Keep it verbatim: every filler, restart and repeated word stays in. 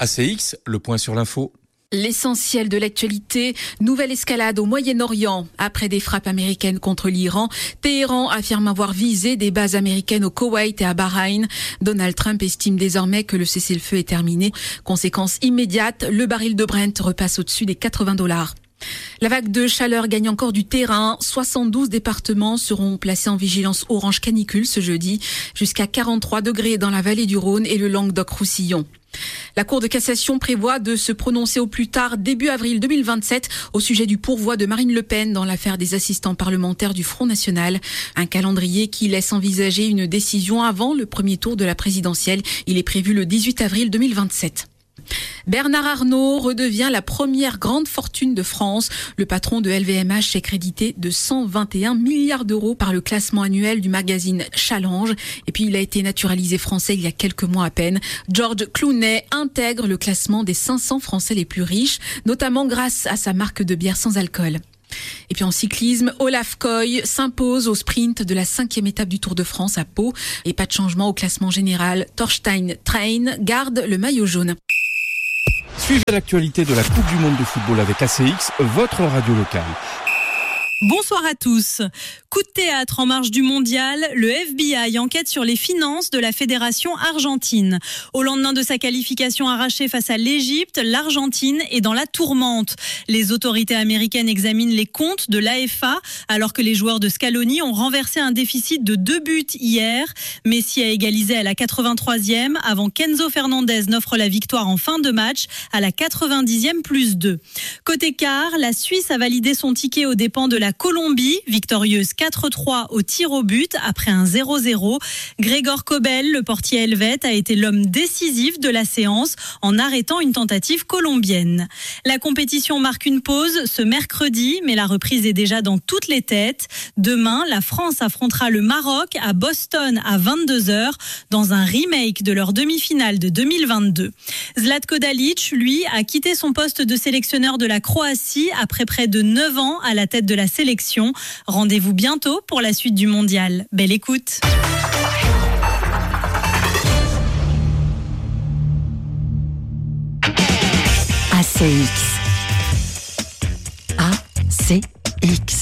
A C X, le point sur l'info. L'essentiel de l'actualité, nouvelle escalade au Moyen-Orient. Après des frappes américaines contre l'Iran, Téhéran affirme avoir visé des bases américaines au Koweït et à Bahreïn. Donald Trump estime désormais que le cessez-le-feu est terminé. Conséquence immédiate, le baril de Brent repasse au-dessus des quatre-vingts dollars. La vague de chaleur gagne encore du terrain. soixante-douze départements seront placés en vigilance orange canicule ce jeudi. Jusqu'à quarante-trois degrés dans la vallée du Rhône et le Languedoc-Roussillon. La Cour de cassation prévoit de se prononcer au plus tard début avril deux mille vingt-sept au sujet du pourvoi de Marine Le Pen dans l'affaire des assistants parlementaires du Front National. Un calendrier qui laisse envisager une décision avant le premier tour de la présidentielle. Il est prévu le dix-huit avril deux mille vingt-sept. Bernard Arnault redevient la première grande fortune de France. Le patron de L V M H est crédité de cent vingt et un milliards d'euros par le classement annuel du magazine Challenge. Et puis il a été naturalisé français il y a quelques mois à peine. George Clooney intègre le classement des cinq cents Français les plus riches, notamment grâce à sa marque de bière sans alcool. Et puis en cyclisme, Olaf Koy s'impose au sprint de la cinquième étape du Tour de France à Pau. Et pas de changement au classement général. Thorstein Train garde le maillot jaune. Suivez l'actualité de la Coupe du Monde de football avec A C X, votre radio locale. Bonsoir à tous. Coup de théâtre en marge du mondial, le F B I enquête sur les finances de la fédération argentine. Au lendemain de sa qualification arrachée face à l'Égypte, l'Argentine est dans la tourmente. Les autorités américaines examinent les comptes de l'A F A alors que les joueurs de Scaloni ont renversé un déficit de deux buts hier. Messi a égalisé à la quatre-vingt-troisième avant qu'Enzo Fernandez n'offre la victoire en fin de match à la quatre-vingt-dixième plus deux. Côté quart, la Suisse a validé son ticket aux dépens de la Colombie, victorieuse quatre trois au tir au but après un zéro zéro. Gregor Kobel, le portier helvète, a été l'homme décisif de la séance en arrêtant une tentative colombienne. La compétition marque une pause ce mercredi, mais la reprise est déjà dans toutes les têtes. Demain, la France affrontera le Maroc à Boston à vingt-deux heures dans un remake de leur demi-finale de deux mille vingt-deux. Zlatko Dalic, lui, a quitté son poste de sélectionneur de la Croatie après près de neuf ans à la tête de la sélection. Rendez-vous bientôt pour la suite du mondial. Belle écoute. A C X. A C X.